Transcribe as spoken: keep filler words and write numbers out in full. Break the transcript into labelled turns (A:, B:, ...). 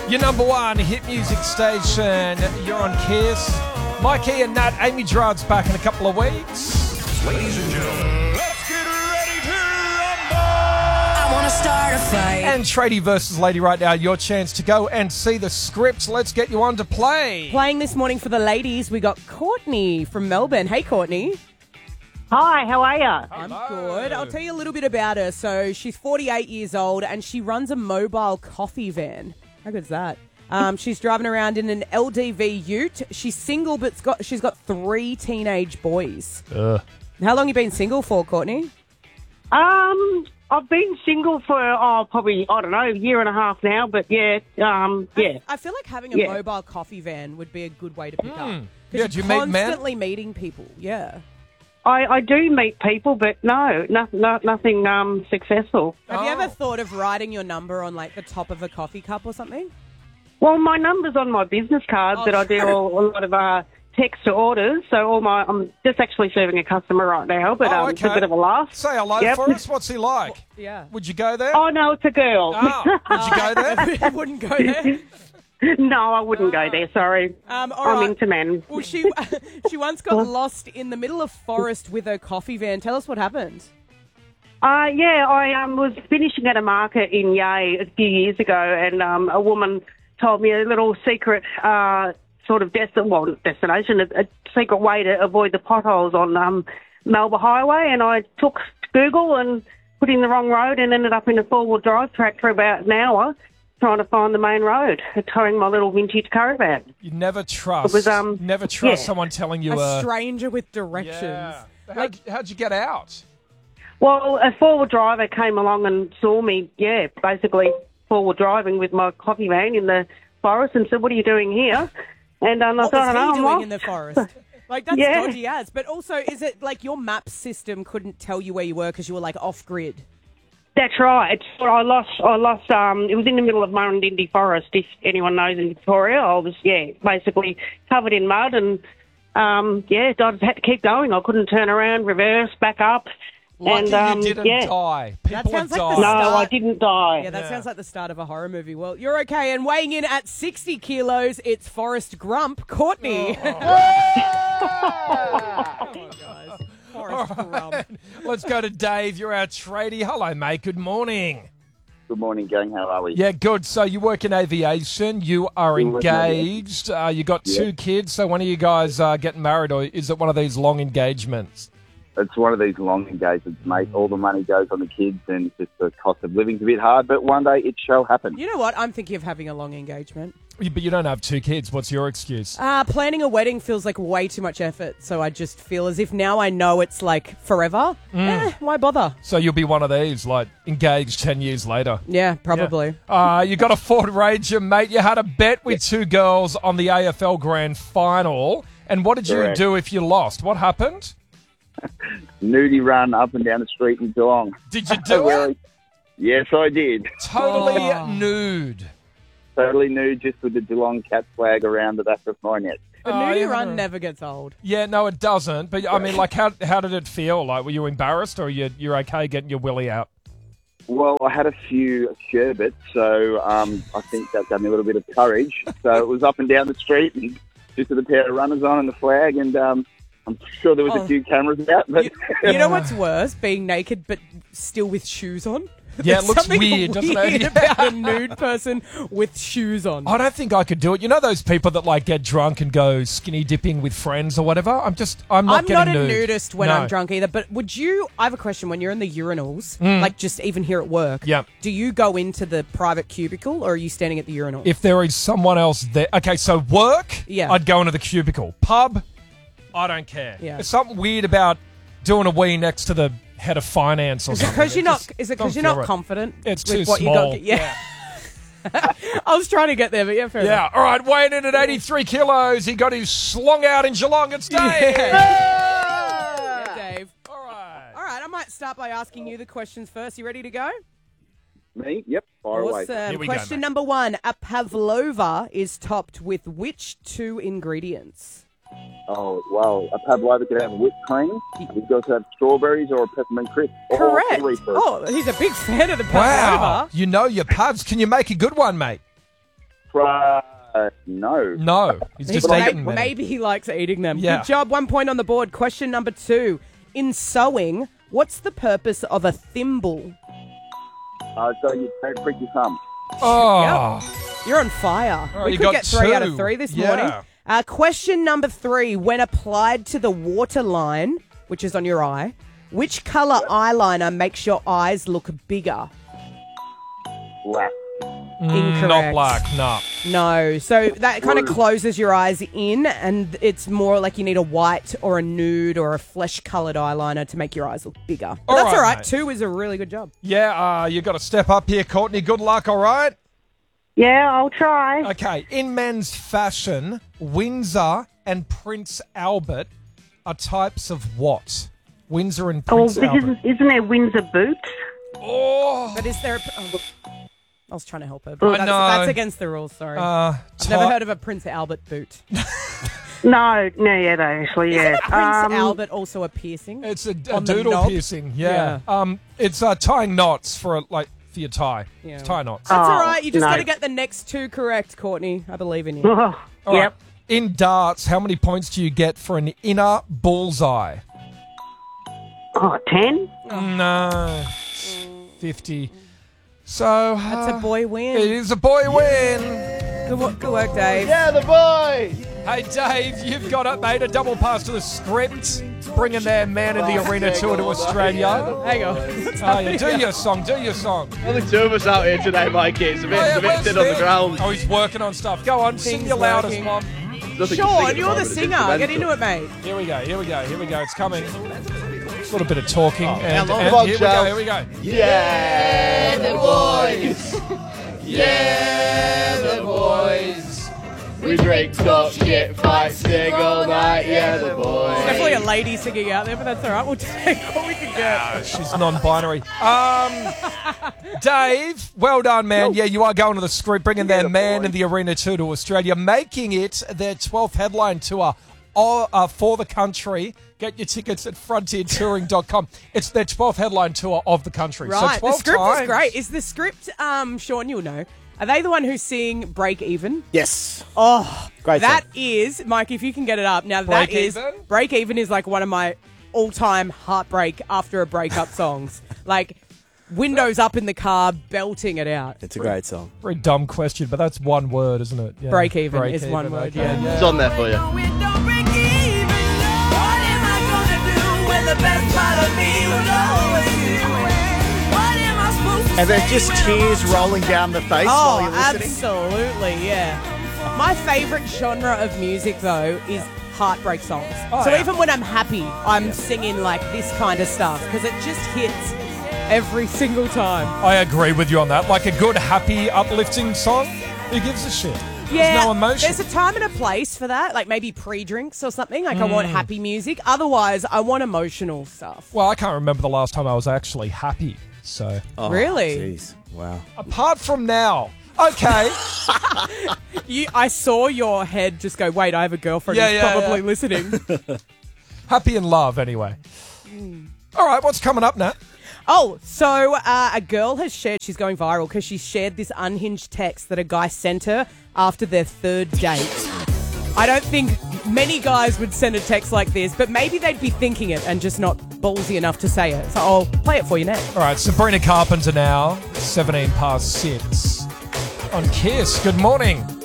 A: Your number one hit music station. You're on Kiss. Mikey and Nat, Amy Gerard's back in a couple of weeks.
B: Ladies and gentlemen, let's get ready to rumble!
C: I want to start a fight.
A: And Tradie versus Lady right now. Your chance to go and see the script. Let's get you on to play.
D: Playing this morning for the ladies, we got Courtney from Melbourne. Hey, Courtney.
E: Hi, how are you?
D: I'm good. I'll tell you a little bit about her. So she's forty-eight years old and she runs a mobile coffee van. How good's that? Um, she's driving around in an L D V ute. She's single, but got, she's got three teenage boys.
A: Ugh.
D: How long you been single for, Courtney?
E: Um, I've been single for, oh, probably, I don't know, a year and a half now, but yeah, um, yeah.
D: I feel like having a
E: Yeah.
D: mobile coffee van would be a good way to pick up. 'Cause
A: Yeah, do you
D: you're
A: meet men?
D: constantly meeting people. Yeah.
E: I, I do meet people, but no, no, no nothing um, successful.
D: Have you
A: Oh.
D: ever thought of writing your number on like the top of a coffee cup or something?
E: Well, my number's on my business card
D: Oh,
E: that I do
D: sure.
E: all, a lot of uh, text to orders, so all my, I'm just actually serving a customer right now, but
A: Oh,
E: um, it's
A: okay.
E: a bit of a laugh.
A: Say hello
E: Yep.
A: for us. What's he like?
D: Yeah.
A: Would you go there?
E: Oh, no, it's a girl.
A: Oh, would you go there?
D: I wouldn't go there.
E: No, I wouldn't go there, sorry.
D: Um, all
E: I'm
D: right.
E: into men.
D: Well, she she once got lost in the middle of forest with her coffee van. Tell us what happened.
E: Uh, yeah, I um, was finishing at a market in Yea a few years ago, and um, a woman told me a little secret uh, sort of desti- well, destination, a, a secret way to avoid the potholes on um, Melbourne Highway, and I took Google and put in the wrong road and ended up in a four-wheel drive track for about an hour trying to find the main road, towing my little vintage caravan.
A: You never trust.
E: It was, um,
A: never trust
E: yeah.
A: someone telling you
D: A
A: uh,
D: stranger with directions.
A: Yeah. How'd,
D: Like,
A: how'd you get out?
E: Well, a four-wheel driver came along and saw me, yeah, basically four-wheel driving with my coffee van in the forest and said, what are you doing here? And um, I
D: what
E: thought,
D: was
E: I
D: he
E: know, I'm
D: doing
E: off.
D: in the forest? Like, that's
E: Yeah.
D: dodgy as. But also, is it like your map system couldn't tell you where you were because you were like off-grid?
E: That's right. It's, I lost, I lost, um, it was in the middle of Murrindindi Forest, if anyone knows in Victoria. I was, yeah, basically covered in mud and, um, yeah, I just had to keep going. I couldn't turn around, reverse, back up.
A: Lucky
E: and, um,
A: you didn't
E: yeah.
A: die.
D: That
A: People have
D: sounds like
A: died.
D: the
E: No,
D: start-
E: I didn't die.
D: Yeah, that
A: Yeah.
D: sounds like the start of a horror movie. Well, you're okay. And weighing in at sixty kilos, it's Forrest Grump, Courtney.
A: Oh.
D: Come on, guys. Forrest Grump.
A: Let's go to Dave. You're our tradie. Hello, mate. Good morning.
F: Good morning, gang. How are we?
A: Yeah, good. So you work in aviation. You are
F: We work in
A: engaged. Uh, you got two
F: Yeah.
A: kids. So when are you guys uh, getting married, or is it one of these long engagements?
F: It's one of these long engagements, mate. All the money goes on the kids, and just the cost of living's a bit hard, but one day it shall happen.
D: You know what? I'm thinking of having a long engagement.
A: Yeah, But you don't have two kids. What's your excuse?
D: Uh, planning a wedding feels like way too much effort, so I just feel as if now I know it's like forever. Eh, why bother?
A: So you'll be one of these, like engaged ten years later.
D: Yeah, probably.
A: Uh, you got a Ford Ranger, mate. You had a bet with two girls on the A F L Grand Final. And what did you
F: Correct.
A: do if you lost? What happened?
F: Nudie run up and down the street in Geelong.
A: Did you do
F: Well,
A: it?
F: Yes, I did.
A: Totally
D: Oh.
A: nude.
F: Totally nude, just with the Geelong cat flag around the back of my neck.
D: The
A: Oh,
D: nudie
A: yeah,
D: run
A: no.
D: never gets old.
A: Yeah, no, it doesn't. But I mean, like, how how did it feel? Like, were you embarrassed, or you you're okay getting your willy out?
F: Well, I had a few sherbets, so um, I think that gave me a little bit of courage. So it was up and down the street, and just with a pair of runners on and the flag, and um, I'm sure there was
D: Oh.
F: a few cameras out. But
D: You, you know what's worse? Being naked but still with shoes on.
A: Yeah, it
D: There's
A: looks
D: something
A: weird, doesn't it?
D: weird about a nude person with shoes on.
A: I don't think I could do it. You know those people that like get drunk and go skinny dipping with friends or whatever? I'm just, I'm not
D: I'm
A: getting
D: not a
A: nude.
D: nudist when
A: No.
D: I'm drunk either, but would you, I have a question, when you're in the urinals, like just even here at work,
A: Yeah.
D: do you go into the private cubicle or are you standing at the urinal?
A: If there is someone else there. Okay, so work,
D: Yeah.
A: I'd go into the cubicle. Pub, I don't care.
D: Yeah.
A: There's something weird about doing a wee next to the head of finance or
D: is it
A: something.
D: because you're
A: It
D: not,
A: just
D: is it
A: don't
D: because you're
A: feel
D: not
A: right.
D: confident
A: It's
D: with
A: too
D: what
A: small.
D: you got? Yeah. I was trying to get there, but yeah, fair enough.
A: Yeah, all right, weighing in at eighty-three kilos. He got his slong out in Geelong. It's Dave.
D: Yeah, Dave.
A: All right.
D: All right, I might start by asking you the questions first. You ready to go?
F: me, yep, far away.
D: Awesome.
A: Here we go,
D: Question
A: mate.
D: number one. A pavlova is topped with which two ingredients?
F: Oh, well, a pavlova could have whipped cream. You could also have strawberries or a peppermint crisp. Or
D: Correct.
F: three fruit.
D: Oh, he's a big fan of the pavlova.
A: Wow. You know your pubs. Can you make a good one, mate?
F: Uh, no.
A: No, he's just
D: Maybe-
A: eating many.
D: Maybe he likes eating them.
A: Yeah.
D: Good job. One point on the board. Question number two. In sewing, what's the purpose of a thimble?
F: Uh, so you don't prick your thumb.
A: Oh,
D: You're on fire.
A: Oh,
D: we
A: you
D: could
A: got
D: get three out of
A: two.
D: three this
A: Yeah.
D: morning. Uh, question number three. When applied to the waterline, which is on your eye, which colour eyeliner makes your eyes look bigger?
F: Black.
A: Mm,
D: Incorrect.
A: not black. No.
D: No. So that kind of
F: Blue.
D: closes your eyes in, and it's more like you need a white or a nude or a flesh-coloured eyeliner to make your eyes look bigger. But
A: All
D: that's
A: right,
D: all right.
A: mate.
D: Two is a really good job.
A: Yeah, uh, you got to step up here, Courtney. Good luck. All right.
E: Yeah, I'll try.
A: Okay. In men's fashion, Windsor and Prince Albert are types of what? Windsor and
E: Oh,
A: Prince
E: because
A: Albert.
E: isn't there Windsor boots?
A: Oh.
D: But is there a... Oh, I was trying to help her, but
A: I
D: that's,
A: know.
D: that's against the rules, sorry.
A: Uh,
D: I've never
A: ti-
D: heard of a Prince Albert boot.
E: No, no, yeah, they actually, yeah.
D: Prince
E: Um,
D: Albert also a piercing?
A: It's a, a
D: on the
A: doodle
D: knob?
A: piercing. Yeah. Um, it's uh, tying knots for like for your tie.
D: Yeah.
A: It's tie knots.
D: That's
E: Oh,
D: all right. You just
E: no.
D: got to get the next two correct, Courtney. I believe in you.
E: Oh,
A: All
E: yep.
A: right. In darts, how many points do you get for an inner bullseye?
E: Oh, ten?
A: No, fifty. So
D: That's a
A: uh,
D: boy
A: It
D: win.
A: is a boy win.
D: Good, wo- good work, Dave.
G: Yeah, the boy!
A: Hey Dave, you've got it, mate. A double pass to the script, bringing their Man in the Arena tour to Australia.
D: Hang on.
A: Oh, yeah, do your song, do your song.
G: Only two of us out here today, Mikey. It's a bit,
A: Oh, yeah,
G: it's a bit
A: where's
G: thin on the
A: Finn?
G: ground.
A: Oh, he's working on stuff. Go on, sing
D: Finn's
A: your loudest,
D: working.
A: Mom.
G: Nothing to sing
D: Sean,
G: at the
D: you're the
G: moment, it's
D: singer. Get
G: instrumental.
D: into it, mate.
A: Here we go, here we go, here we go. It's coming. A little bit of talking. and,
G: come
A: and
G: on,
A: here we
G: Charles.
A: go, here we go.
G: Yeah, the boys! Yeah, the boys! We drink, talk shit, fight, sing all night, yeah, the boys!
D: Definitely a lady singing out there, but that's all right. We'll take what we can get.
A: She's non-binary. Um, Dave, well done, man. Yeah, you are going to the script, bringing their
F: the
A: Man
F: boy.
A: in the Arena tour to Australia, making it their twelfth headline tour all, uh, for the country. Get your tickets at frontier touring dot com. It's their twelfth headline tour of the country.
D: Right.
A: So
D: The
A: twelve
D: script
A: times.
D: is great. Is the script, um, Sean, you'll know, are they the one who sing Break Even?
H: Yes.
D: Oh,
H: Great
D: that
H: song.
D: is, Mike, if you can get it up. Now,
A: Break
D: that is,
A: Even?
D: Break Even is like one of my all-time heartbreak after a breakup songs. Like, windows up in the car, belting it out.
H: It's a great song.
A: Very dumb question, but that's one word, isn't it? Yeah.
D: Break even
A: Break
D: is one
A: even,
D: word,
A: okay,
D: yeah.
G: It's on there for you.
H: And there's just tears rolling down the face while
D: Oh,
H: you're listening.
D: absolutely, yeah. My favourite genre of music, though, is heartbreak songs.
A: Oh,
D: so
A: yeah.
D: even when I'm happy, I'm singing like this kind of stuff because it just hits every single time.
A: I agree with you on that. Like a good, happy, uplifting song, who gives a shit?
D: Yeah,
A: There's no emotion.
D: there's a time and a place for that, like maybe pre-drinks or something. Like I
A: Mm.
D: want happy music. Otherwise, I want emotional stuff.
A: Well, I can't remember the last time I was actually happy. So,
H: Oh,
D: Really?
H: Jeez. Wow.
A: apart from now, okay.
D: You, I saw your head just go, wait, I have a girlfriend
A: Yeah,
D: who's
A: yeah,
D: probably
A: yeah.
D: listening.
A: Happy in love, anyway. All right, what's coming up now?
D: Oh, so uh, a girl has shared, she's going viral because she shared this unhinged text that a guy sent her after their third date. I don't think many guys would send a text like this, but maybe they'd be thinking it and just not ballsy enough to say it. So I'll play it for you now.
A: All right, Sabrina Carpenter now, seventeen past six on Kiss. Good morning.